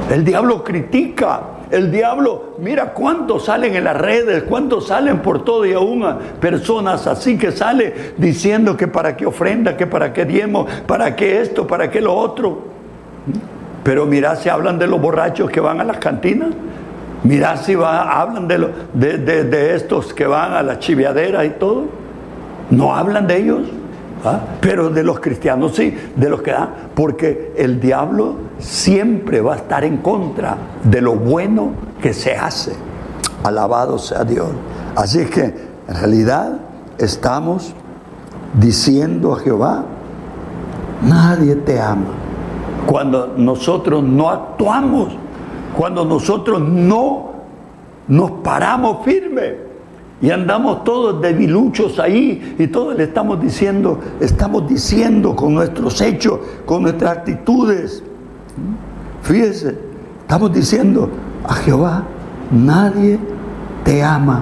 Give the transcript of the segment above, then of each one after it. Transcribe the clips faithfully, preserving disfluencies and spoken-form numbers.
El diablo critica. El diablo, mira cuántos salen en las redes, cuántos salen por todo, y aún a personas así que salen diciendo que para qué ofrenda, que para qué diezmo, para qué esto, para qué lo otro. Pero mira si hablan de los borrachos que van a las cantinas. Mira si va, hablan de, lo, de, de, de estos que van a las chiviaderas y todo. No hablan de ellos. ¿Ah? Pero de los cristianos sí, de los que dan, porque el diablo siempre va a estar en contra de lo bueno que se hace. Alabado sea Dios. Así que en realidad estamos diciendo a Jehová: nadie te ama. Cuando nosotros no actuamos, cuando nosotros no nos paramos firmes y andamos todos debiluchos ahí, y todos le estamos diciendo, estamos diciendo con nuestros hechos, con nuestras actitudes. Fíjese, estamos diciendo a Jehová: nadie te ama.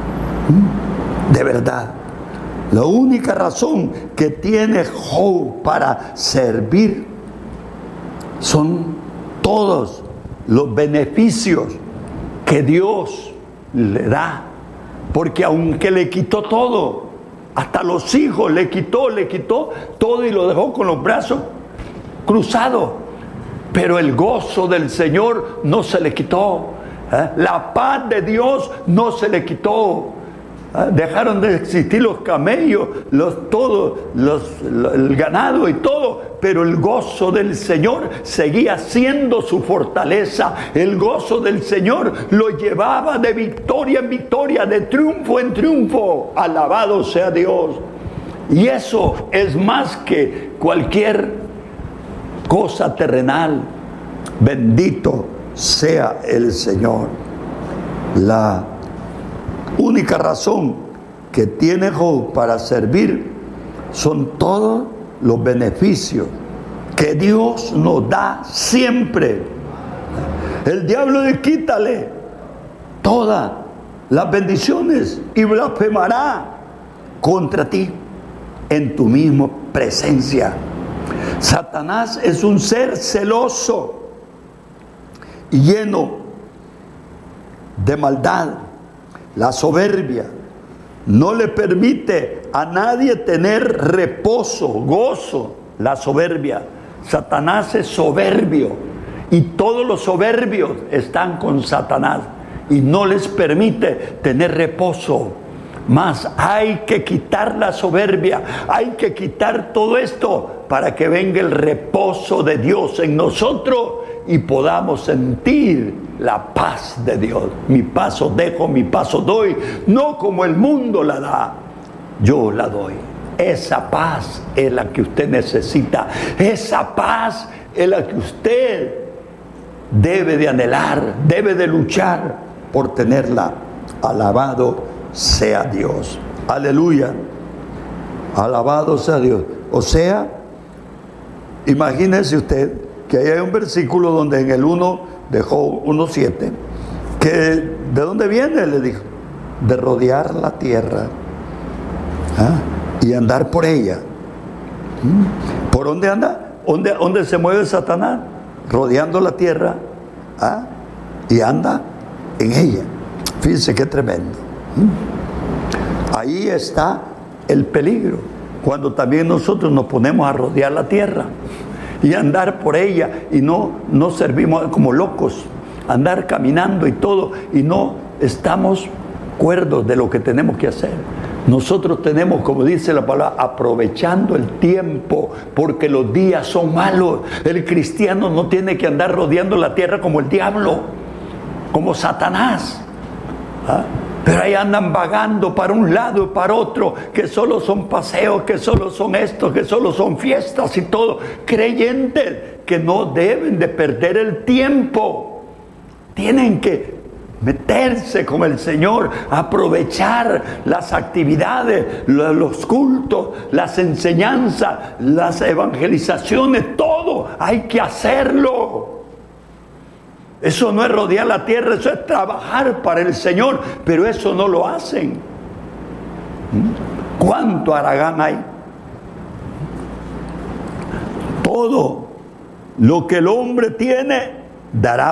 De verdad. La única razón que tiene Job para servir son todos los beneficios que Dios le da. Porque aunque le quitó todo, hasta los hijos le quitó, le quitó todo y lo dejó con los brazos cruzados. Pero el gozo del Señor no se le quitó. ¿Eh? La paz de Dios no se le quitó. ¿Eh? Dejaron de existir los camellos, los, todo, los, el ganado y todo. Pero el gozo del Señor seguía siendo su fortaleza. El gozo del Señor lo llevaba de victoria en victoria, de triunfo en triunfo. Alabado sea Dios. Y eso es más que cualquier cosa terrenal. Bendito sea el Señor. La única razón que tiene Job para servir son todos los beneficios que Dios nos da siempre. El diablo le quítale todas las bendiciones y blasfemará contra ti en tu misma presencia. Satanás es un ser celoso y lleno de maldad. La soberbia no le permite a nadie tener reposo, gozo. La soberbia. Satanás es soberbio y todos los soberbios están con Satanás y no les permite tener reposo. Mas hay que quitar la soberbia, hay que quitar todo esto para que venga el reposo de Dios en nosotros y podamos sentir la paz de Dios. Mi paz os dejo, mi paz os doy, no como el mundo la da, yo la doy. Esa paz es la que usted necesita, esa paz es la que usted debe de anhelar, debe de luchar por tenerla. Alabado sea Dios. Aleluya. Alabado sea Dios. O sea, imagínese usted que ahí hay un versículo donde en el uno de Job uno siete, que ¿de dónde viene? Le dijo, de rodear la tierra, ¿ah? Y andar por ella. ¿Mm? ¿Por dónde anda? ¿Dónde, dónde se mueve Satanás? Rodeando la tierra, ¿ah? Y anda en ella. Fíjense qué tremendo. ¿Mm? Ahí está el peligro, cuando también nosotros nos ponemos a rodear la tierra y andar por ella y no, no servimos como locos, andar caminando y todo, y no estamos cuerdos de lo que tenemos que hacer. Nosotros tenemos, como dice la palabra, aprovechando el tiempo, porque los días son malos. El cristiano no tiene que andar rodeando la tierra como el diablo, como Satanás. ¿Ah? Pero ahí andan vagando para un lado y para otro, que solo son paseos, que solo son esto, que solo son fiestas y todo. Creyentes que no deben de perder el tiempo. Tienen que meterse con el Señor, aprovechar las actividades, los cultos, las enseñanzas, las evangelizaciones, todo. Hay que hacerlo. Eso no es rodear la tierra, eso es trabajar para el Señor, pero eso no lo hacen. ¿Cuánto haragán hay? Todo lo que el hombre tiene dará